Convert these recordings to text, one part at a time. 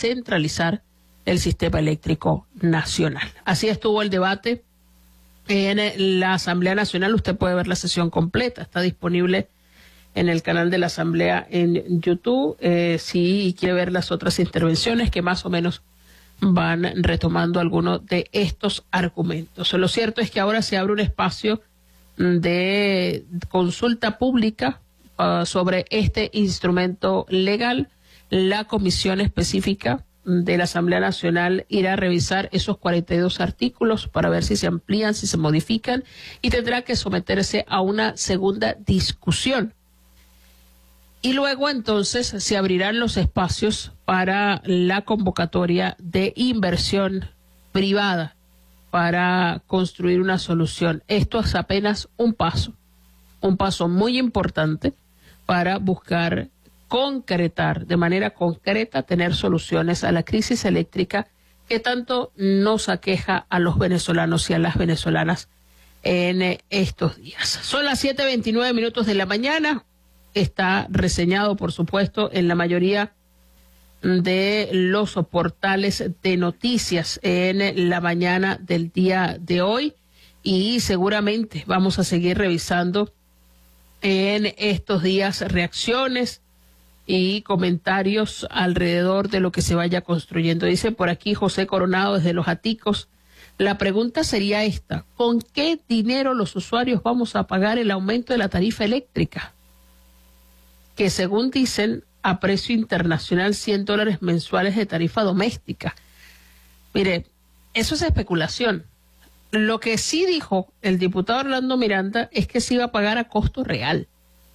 descentralizar el sistema eléctrico nacional. Así estuvo el debate en la Asamblea Nacional. Usted puede ver la sesión completa, está disponible en el canal de la Asamblea en YouTube, si quiere ver las otras intervenciones que más o menos van retomando algunos de estos argumentos. Lo cierto es que ahora se abre un espacio de consulta pública sobre este instrumento legal. La comisión específica de la Asamblea Nacional irá a revisar esos 42 artículos para ver si se amplían, si se modifican, y tendrá que someterse a una segunda discusión. Y luego entonces se abrirán los espacios para la convocatoria de inversión privada para construir una solución. Esto es apenas un paso muy importante para buscar concretar, de manera concreta, tener soluciones a la crisis eléctrica que tanto nos aqueja a los venezolanos y a las venezolanas en estos días. Son las 7:29 de la mañana. Está reseñado, por supuesto, en la mayoría de los portales de noticias en la mañana del día de hoy, y seguramente vamos a seguir revisando en estos días reacciones y comentarios alrededor de lo que se vaya construyendo. Dice por aquí José Coronado desde Los Aticos, la pregunta sería esta: ¿con qué dinero los usuarios vamos a pagar el aumento de la tarifa eléctrica? Que según dicen, a precio internacional, $100 mensuales de tarifa doméstica. Mire, eso es especulación. Lo que sí dijo el diputado Orlando Miranda es que se iba a pagar a costo real.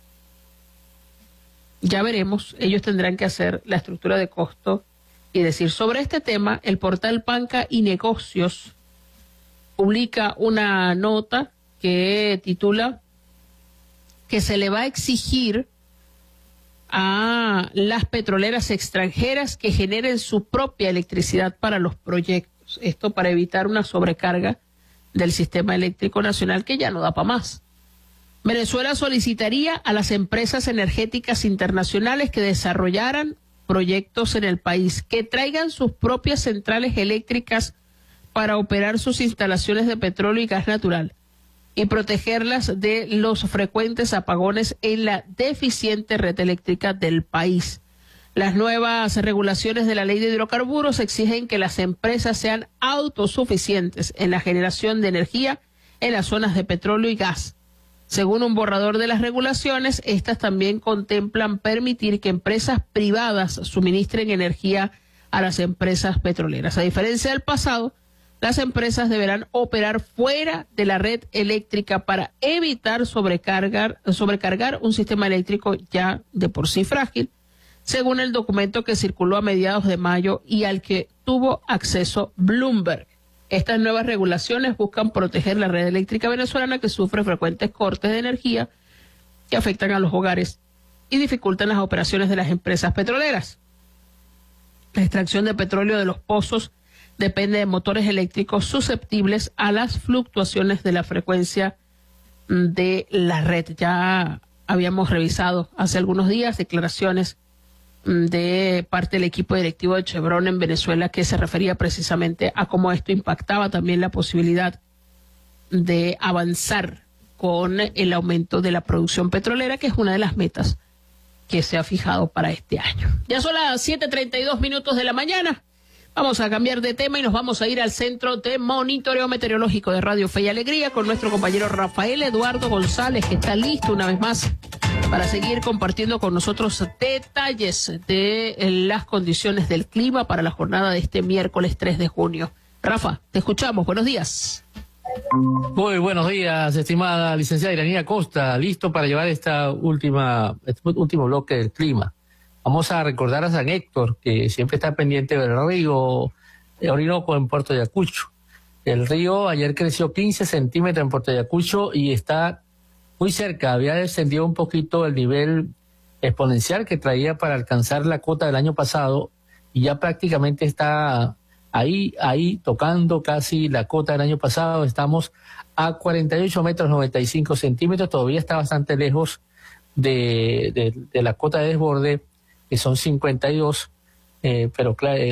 Ya veremos, ellos tendrán que hacer la estructura de costo y decir. Sobre este tema, el portal Banca y Negocios publica una nota que titula que se le va a exigir a las petroleras extranjeras que generen su propia electricidad para los proyectos. Esto para evitar una sobrecarga del sistema eléctrico nacional que ya no da para más. Venezuela solicitaría a las empresas energéticas internacionales que desarrollaran proyectos en el país, que traigan sus propias centrales eléctricas para operar sus instalaciones de petróleo y gas natural y protegerlas de los frecuentes apagones en la deficiente red eléctrica del país. Las nuevas regulaciones de la ley de hidrocarburos exigen que las empresas sean autosuficientes en la generación de energía en las zonas de petróleo y gas. Según un borrador de las regulaciones, estas también contemplan permitir que empresas privadas suministren energía a las empresas petroleras. A diferencia del pasado, las empresas deberán operar fuera de la red eléctrica para evitar sobrecargar un sistema eléctrico ya de por sí frágil, según el documento que circuló a mediados de mayo y al que tuvo acceso Bloomberg. Estas nuevas regulaciones buscan proteger la red eléctrica venezolana, que sufre frecuentes cortes de energía que afectan a los hogares y dificultan las operaciones de las empresas petroleras. La extracción de petróleo de los pozos depende de motores eléctricos susceptibles a las fluctuaciones de la frecuencia de la red. Ya habíamos revisado hace algunos días declaraciones de parte del equipo directivo de Chevron en Venezuela, que se refería precisamente a cómo esto impactaba también la posibilidad de avanzar con el aumento de la producción petrolera, que es una de las metas que se ha fijado para este año. Ya son las 7:32 de la mañana. Vamos a cambiar de tema y nos vamos a ir al Centro de Monitoreo Meteorológico de Radio Fe y Alegría con nuestro compañero Rafael Eduardo González, que está listo una vez más para seguir compartiendo con nosotros detalles de las condiciones del clima para la jornada de este miércoles 3 de junio. Rafa, te escuchamos. Buenos días. Muy buenos días, estimada licenciada Iranía Costa. Listo para llevar este último bloque del clima. Vamos a recordar a San Héctor, que siempre está pendiente del río Orinoco en Puerto Ayacucho. El río ayer creció 15 centímetros en Puerto Ayacucho y está muy cerca. Había descendido un poquito el nivel exponencial que traía para alcanzar la cota del año pasado y ya prácticamente está ahí tocando casi la cota del año pasado. Estamos a 48 metros 95 centímetros. Todavía está bastante lejos de la cota de desborde, que son 52, pero claro,